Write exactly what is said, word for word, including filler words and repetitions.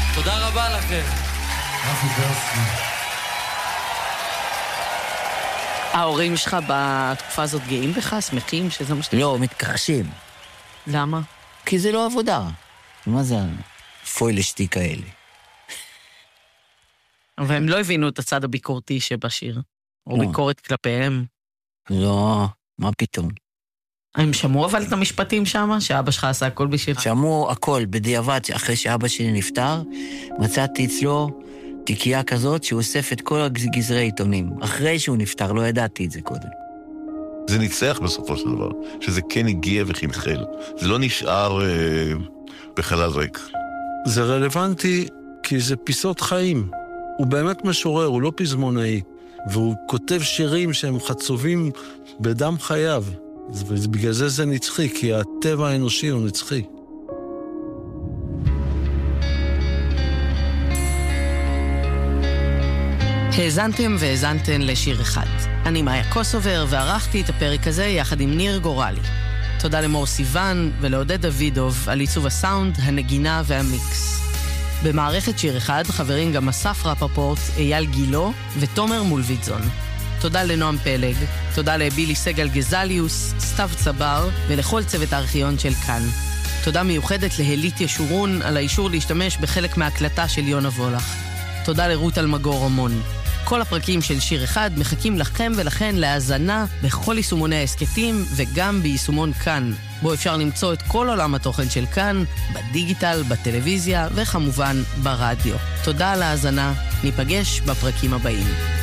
תודה רבה לכם. רפי ברסקי. ההורים שלך בתקופה הזאת גאים בך, שמחים שזה מה שאתה... לא, מתכחשים. למה? כי זה לא עבודה. מה זה הפוילשתי כאלה? אבל הם לא הבינו את הצד הביקורתי שבשיר, או לא. ביקורת כלפיהם. לא, מה פתאום? הם שמעו אבל את המשפטים שם, שאבא שלך עשה הכל בשבילך? שמעו הכל, בדיעבד, אחרי שאבא שלי נפטר, מצאתי אצלו תיקייה כזאת שהוא אוסף את כל גזרי עיתונים. אחרי שהוא נפטר, לא ידעתי את זה קודם. זה ניצח בסופו של דבר, שזה כן הגיע וחלחל. זה לא נשאר אה, בחלל ריק. זה רלוונטי כי זה פיסות חיים. הוא באמת משורר, הוא לא פזמונאי, והוא כותב שירים שהם חצובים בדם חייו. ובגלל זה זה נצחי, כי הטבע האנושי הוא נצחי. האזנתם והאזנתן לשיר אחד. אני מאיה קוסובר, וערכתי את הפרק הזה יחד עם ניר גורלי. תודה למור סיוון ולעודד דוידוב על עיצוב הסאונד, הנגינה והמיקס. במערכת שיר אחד חברים גם אסף רפפורט, אייל גילו ותומר מולביטזון. תודה לנועם פלג, תודה לבילי סגל גזליוס, סתיו צבר ולכל צוות הארכיון של כאן. תודה מיוחדת להלית ישורון על האישור להשתמש בחלק מההקלטה של יונה וולך. תודה לרות אלמגור רמון. כל הפרקים של שיר אחד מחכים לכם ולכן להאזנה בכל יישומוני העסקטים וגם ביישומון כאן, בו אפשר למצוא את כל עולם התוכן של כאן, בדיגיטל, בטלוויזיה וכמובן ברדיו. תודה על ההאזנה, ניפגש בפרקים הבאים.